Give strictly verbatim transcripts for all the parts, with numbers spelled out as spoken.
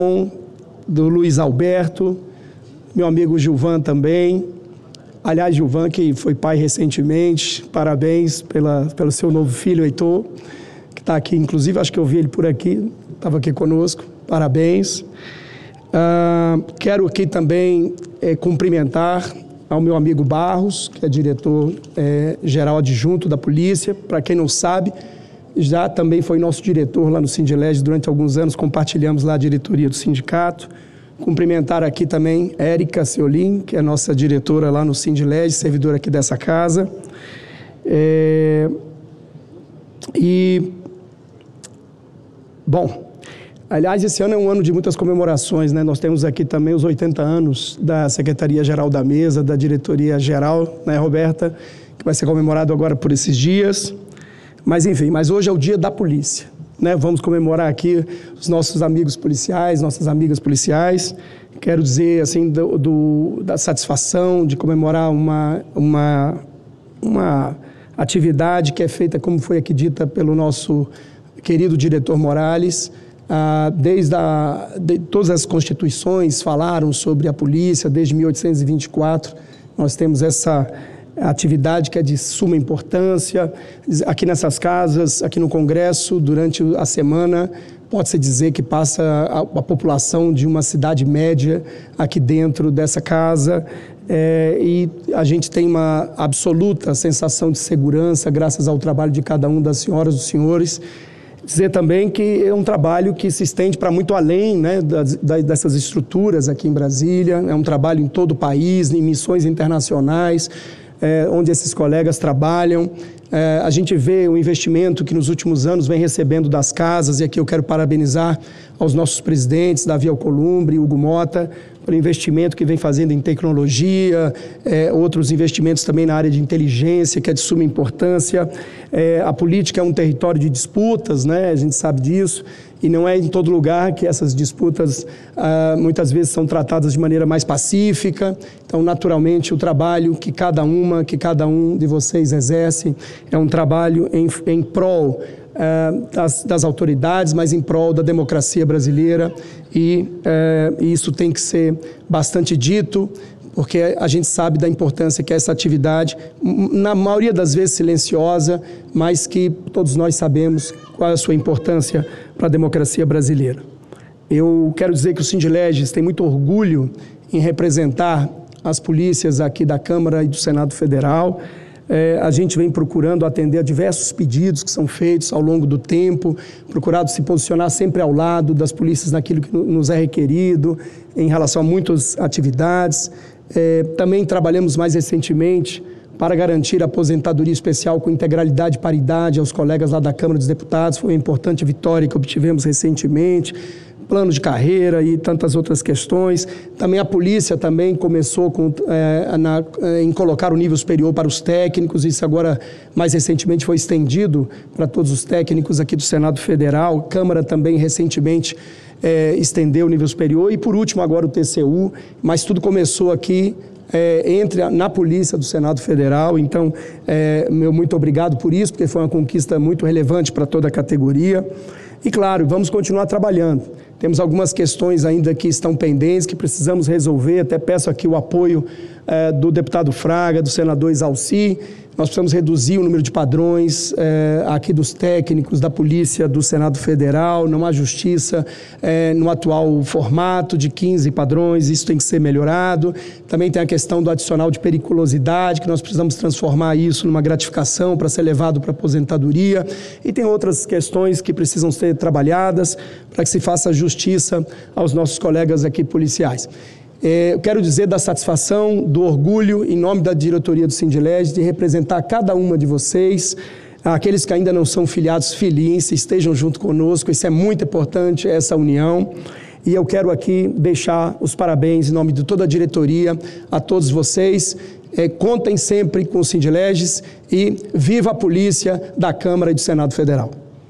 do Luiz Alberto, meu amigo Gilvan também. Aliás, Gilvan, que foi pai recentemente, parabéns pela, pelo seu novo filho, Heitor, que está aqui, inclusive, acho que eu vi ele por aqui, estava aqui conosco, parabéns. Uh, quero aqui também é, cumprimentar ao meu amigo Barros, que é diretor-geral é, adjunto da polícia. Para quem não sabe, já também foi nosso diretor lá no Sindilege durante alguns anos, compartilhamos lá a diretoria do sindicato. Cumprimentar aqui também Érica Seolim, que é nossa diretora lá no Sindilege, servidora aqui dessa casa. É... E, bom, aliás, esse ano é um ano de muitas comemorações, né? Nós temos aqui também os oitenta anos da Secretaria-Geral da Mesa, da Diretoria-Geral, né, Roberta? Que vai ser comemorado agora por esses dias. Mas, enfim, mas hoje é o dia da polícia. Né, vamos comemorar aqui os nossos amigos policiais, nossas amigas policiais. Quero dizer, assim, do, do, da satisfação de comemorar uma, uma, uma atividade que é feita, como foi aqui dita pelo nosso querido diretor Morales. Ah, desde a, de, todas as constituições falaram sobre a polícia, desde mil oitocentos e vinte e quatro. Nós temos essa atividade que é de suma importância. Aqui nessas casas, aqui no Congresso, durante a semana, pode-se dizer que passa a, a população de uma cidade média aqui dentro dessa casa, é, e a gente tem uma absoluta sensação de segurança graças ao trabalho de cada um das senhoras e dos senhores. Dizer também que é um trabalho que se estende para muito além, né, das, dessas estruturas aqui em Brasília, é um trabalho em todo o país, em missões internacionais, É, onde esses colegas trabalham. É, a gente vê o investimento que nos últimos anos vem recebendo das casas, e aqui eu quero parabenizar aos nossos presidentes, Davi Alcolumbre e Hugo Mota, pelo investimento que vem fazendo em tecnologia, é, outros investimentos também na área de inteligência, que é de suma importância. É, a política é um território de disputas, né? A gente sabe disso, e não é em todo lugar que essas disputas ah, muitas vezes são tratadas de maneira mais pacífica. Então, naturalmente, o trabalho que cada uma, que cada um de vocês exerce é um trabalho em, em prol Uh, das, das autoridades, mas em prol da democracia brasileira, e uh, isso tem que ser bastante dito, porque a gente sabe da importância que é essa atividade, na maioria das vezes silenciosa, mas que todos nós sabemos qual é a sua importância para a democracia brasileira. Eu quero dizer que o Sindileges tem muito orgulho em representar as polícias aqui da Câmara e do Senado Federal. É, a gente vem procurando atender a diversos pedidos que são feitos ao longo do tempo, procurado se posicionar sempre ao lado das polícias naquilo que nos é requerido, em relação a muitas atividades. É, também trabalhamos mais recentemente para garantir a aposentadoria especial com integralidade e paridade aos colegas lá da Câmara dos Deputados. Foi uma importante vitória que obtivemos recentemente. Plano de carreira e tantas outras questões. Também a polícia também começou com, é, na, em colocar o nível superior para os técnicos. Isso agora, mais recentemente, foi estendido para todos os técnicos aqui do Senado Federal. A Câmara também, recentemente, é, estendeu o nível superior. E, por último, agora o T C U. Mas tudo começou aqui, é, entre a, na Polícia do Senado Federal. Então, é, meu muito obrigado por isso, porque foi uma conquista muito relevante para toda a categoria. E, claro, vamos continuar trabalhando. Temos algumas questões ainda que estão pendentes, que precisamos resolver. Até peço aqui o apoio eh, do deputado Fraga, do senador Exalci. Nós precisamos reduzir o número de padrões eh, aqui dos técnicos da Polícia do Senado Federal. Não há justiça eh, no atual formato de quinze padrões, isso tem que ser melhorado. Também tem a questão do adicional de periculosidade, que nós precisamos transformar isso numa gratificação para ser levado para a aposentadoria. E tem outras questões que precisam ser trabalhadas para que se faça justiça aos nossos colegas aqui policiais. Eu quero dizer da satisfação, do orgulho, em nome da diretoria do Sindileges, de representar cada uma de vocês. Aqueles que ainda não são filiados, filiem-se, estejam junto conosco. Isso é muito importante, essa união. E eu quero aqui deixar os parabéns em nome de toda a diretoria a todos vocês. É, contem sempre com o Sindileges e viva a polícia da Câmara e do Senado Federal.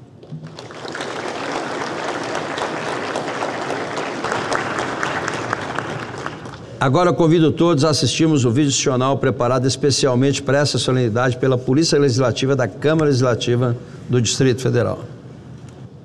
Agora convido todos a assistirmos o vídeo institucional preparado especialmente para essa solenidade pela Polícia Legislativa da Câmara Legislativa do Distrito Federal.